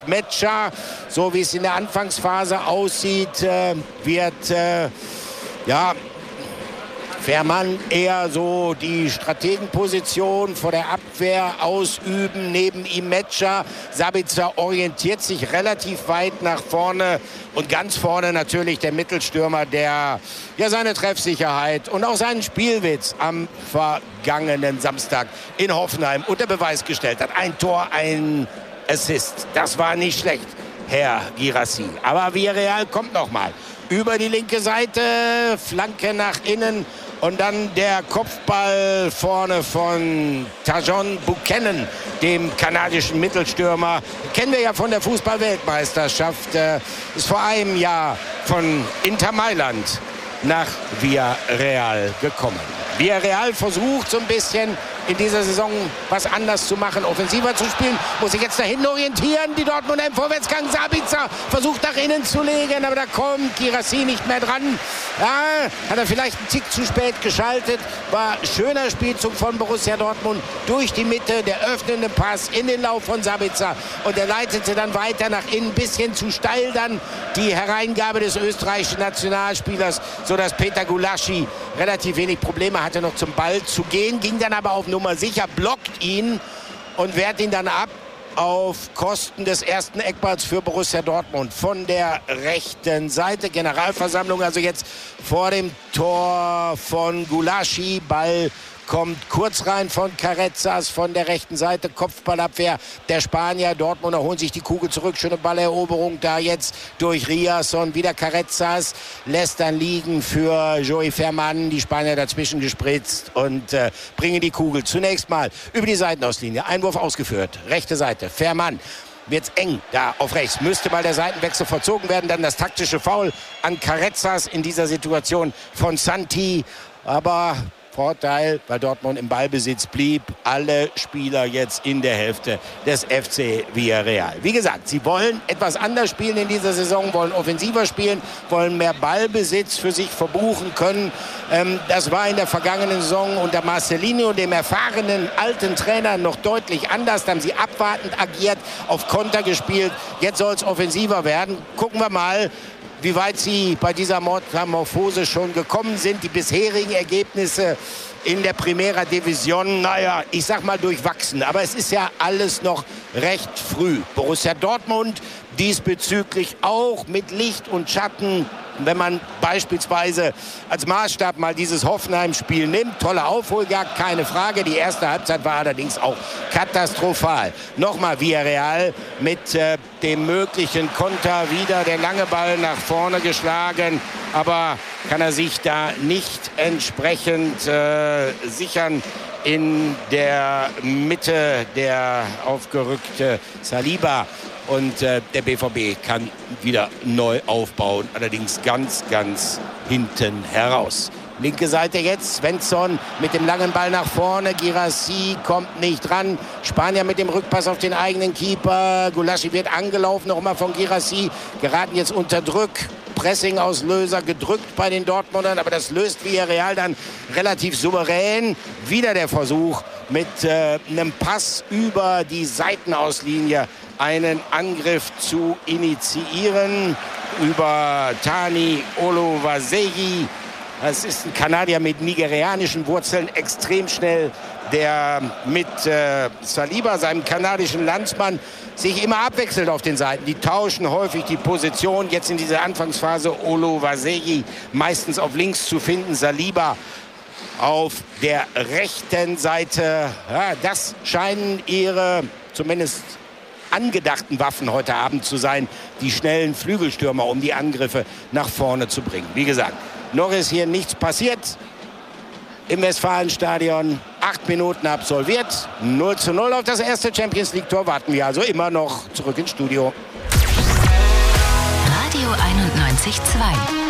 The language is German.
Mecha, so wie es in der Anfangsphase aussieht, wird Fährmann eher so die Strategenposition vor der Abwehr ausüben. Neben ihm Mecha. Sabitzer orientiert sich relativ weit nach vorne. Und ganz vorne natürlich der Mittelstürmer, der ja seine Treffsicherheit und auch seinen Spielwitz am vergangenen Samstag in Hoffenheim unter Beweis gestellt hat. Ein Tor, ein Assist. Das war nicht schlecht, Herr Guirassy. Aber Villarreal kommt noch mal über die linke Seite, Flanke nach innen und dann der Kopfball vorne von Tajon Buchanan, dem kanadischen Mittelstürmer. Kennen wir ja von der Fußball-Weltmeisterschaft. Ist vor einem Jahr von Inter Mailand nach Villarreal gekommen. Villarreal versucht so ein bisschen in dieser Saison was anders zu machen, offensiver zu spielen, muss sich jetzt dahin orientieren, die Dortmunder im Vorwärtsgang. Sabitzer versucht nach innen zu legen, aber da kommt Guirassy nicht mehr dran. Ja, hat er vielleicht einen Tick zu spät geschaltet, war schöner Spielzug von Borussia Dortmund durch die Mitte, der öffnende Pass in den Lauf von Sabitzer und er leitete dann weiter nach innen, ein bisschen zu steil dann die Hereingabe des österreichischen Nationalspielers, sodass Peter Gulácsi relativ wenig Probleme hatte, noch zum Ball zu gehen, ging dann aber auf Nummer sicher, blockt ihn und wehrt ihn dann ab auf Kosten des ersten Eckballs für Borussia Dortmund von der rechten Seite. Generalversammlung also jetzt vor dem Tor von Gulácsi. Ball kommt kurz rein von Carezas von der rechten Seite. Kopfballabwehr der Spanier. Dortmunder holen sich die Kugel zurück. Schöne Balleroberung da jetzt durch Riasson. Wieder Carezas. Lässt dann liegen für Joey Fährmann. Die Spanier dazwischen gespritzt und bringen die Kugel zunächst mal über die Seitenauslinie. Einwurf ausgeführt. Rechte Seite. Fährmann. Wird's eng da auf rechts. Müsste mal der Seitenwechsel vollzogen werden. Dann das taktische Foul an Carezas in dieser Situation von Santi. Aber Vorteil, weil Dortmund im Ballbesitz blieb. Alle Spieler jetzt in der Hälfte des FC Villarreal. Wie gesagt, sie wollen etwas anders spielen in dieser Saison, wollen offensiver spielen, wollen mehr Ballbesitz für sich verbuchen können. Das war in der vergangenen Saison unter Marcelinho, dem erfahrenen alten Trainer, noch deutlich anders. Da haben sie abwartend agiert, auf Konter gespielt. Jetzt soll es offensiver werden. Gucken wir mal, wie weit sie bei dieser Metamorphose schon gekommen sind. Die bisherigen Ergebnisse in der Primera Division, naja, ich sag mal durchwachsen. Aber es ist ja alles noch recht früh. Borussia Dortmund diesbezüglich auch mit Licht und Schatten. Wenn man beispielsweise als Maßstab mal dieses Hoffenheim-Spiel nimmt, tolle Aufholjagd, keine Frage. Die erste Halbzeit war allerdings auch katastrophal. Nochmal Villarreal mit dem möglichen Konter, wieder der lange Ball nach vorne geschlagen. Aber kann er sich da nicht entsprechend sichern. In der Mitte der aufgerückte Saliba. Und der BVB kann wieder neu aufbauen, allerdings ganz, ganz hinten heraus. Linke Seite jetzt, Svensson mit dem langen Ball nach vorne. Guirassy kommt nicht ran. Spanier mit dem Rückpass auf den eigenen Keeper. Gulácsi wird angelaufen, nochmal von Guirassy. Geraten jetzt unter Druck. Pressing-Auslöser gedrückt bei den Dortmundern, aber das löst Villarreal dann relativ souverän. Wieder der Versuch mit einem Pass über die Seitenauslinie einen Angriff zu initiieren über Tani Oluwaseyi. Das ist ein Kanadier mit nigerianischen Wurzeln, extrem schnell, der mit Saliba, seinem kanadischen Landsmann, sich immer abwechselt auf den Seiten. Die tauschen häufig die Position. Jetzt in dieser Anfangsphase Oluwaseyi meistens auf links zu finden, Saliba auf der rechten Seite. Ja, das scheinen ihre zumindest angedachten Waffen heute Abend zu sein, die schnellen Flügelstürmer, um die Angriffe nach vorne zu bringen. Wie gesagt, noch ist hier nichts passiert im Westfalenstadion. 8 Minuten absolviert. 0:0 auf das erste Champions-League-Tor. Warten wir also immer noch zurück ins Studio. Radio 91.2